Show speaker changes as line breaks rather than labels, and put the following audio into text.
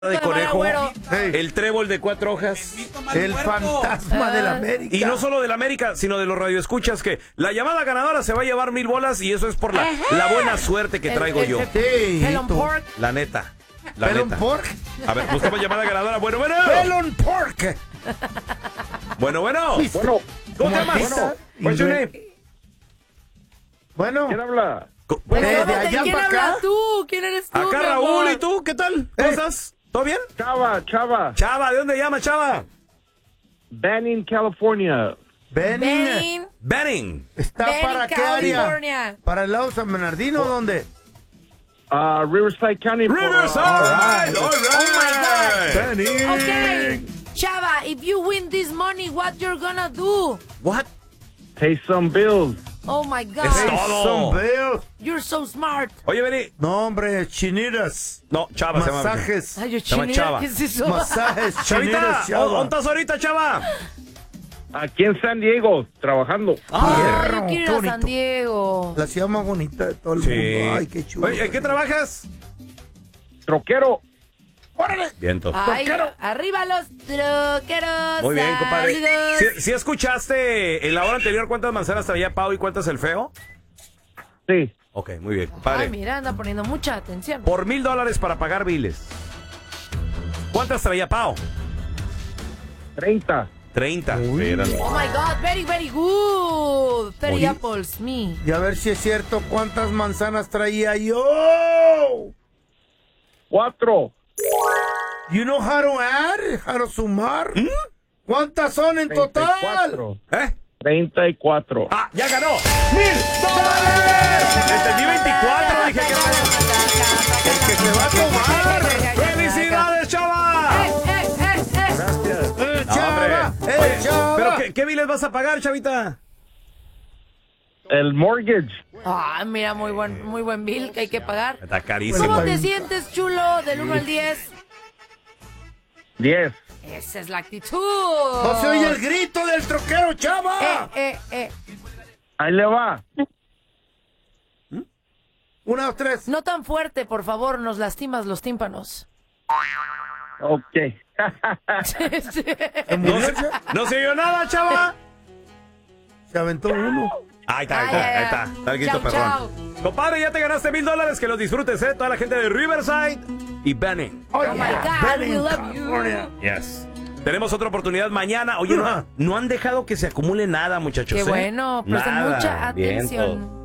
de conejo,
Hey.
el trébol de 4 hojas,
El fantasma de la América.
y no solo del América, sino de los radioescuchas, que la llamada ganadora se va a llevar 1000 bolas y eso es por la buena suerte que traigo yo.
Sí,
Pelon Pork.
La neta. La
Pelon
neta.
Pork.
A ver, buscamos llamada ganadora. Bueno.
Pelon Pork.
Bueno.
Bueno,
¿Cómo te llamas?
Pizza.
What's your name?
Bueno,
¿quién habla?
de allá
¿Quién
para
habla
acá.
tú? ¿Quién eres tú,
Acá
mi
Raúl,
amor?
¿y tú? ¿Qué tal? ¿Cómo estás? ¿Todo bien?
Chava.
Chava, ¿de dónde llama, Chava?
Banning, California.
Benning.
Benning.
¿Está
Benning,
para qué área?
California.
¿Para el lado de San Bernardino o dónde?
Riverside County.
Riverside.
All right.
Oh
Benning.
Okay, Chava, if you win this money, what you're gonna do?
What?
Pay some bills.
Oh my God,
Es todo.
Some bills.
you're so smart.
Oye, Benny.
No, hombre, chinitas.
No, Chava se llama.
Masajes.
Ay, yo
Se llama
chinera,
Chava.
¿qué es eso?
Masajes,
Chavita,
chinitas, chava.
¿dónde estás ahorita, Chava?
Aquí en San Diego, trabajando.
Ah,
Fierro,
yo quiero ir
qué
a
bonito.
San Diego.
La ciudad más bonita de todo el mundo. Ay, qué chulo.
Oye, ¿en qué trabajas?
Troquero.
Viento.
Ay, arriba los troqueros.
Muy bien, compadre.
Saludos.
¿Sí escuchaste en la hora anterior cuántas manzanas traía Pau y cuántas el feo?
Sí.
Ok, muy bien,
Ay,
compadre.
mira, anda poniendo mucha atención.
Por $1000 para pagar biles. ¿Cuántas traía Pau?
30.
30.
Uy.
Sí, eran-
Oh my God, very, very good. 30
Oye.
apples, me.
Y a ver si es cierto cuántas manzanas traía yo.
4.
You know how to add? How to sumar? ¿Cuántas son en total?
34.
¿Eh?
34.
¡Ah, ya ganó! ¡$1000! Entendí 24, dije que el que se va a tomar. ¡Felicidades, chava!
Gracias.
Chava,
Oye,
chava.
¿pero qué biles vas a pagar, chavita?
El mortgage.
Ah, mira, muy buen bill que hay que pagar.
Está carísimo.
¿Cómo te sientes, chulo? Del 1 al 10.
10.
Esa es la actitud.
No se oye el grito del troquero, chava.
Ahí le va.
1, 2, 3.
No tan fuerte, por favor, nos lastimas los tímpanos.
Ok.
¿No se oyó nada, chava?
Se aventó uno.
Ahí está. Está el grito
Chau,
perrón.
chau.
Compadre, ya te ganaste $1000, que los disfrutes, toda la gente de Riverside y Benning.
Oh my God, we love you.
Yes. Tenemos otra oportunidad mañana. Oye, no han dejado que se acumule nada, muchachos.
Qué bueno, presten
Nada.
mucha atención.
Vientos.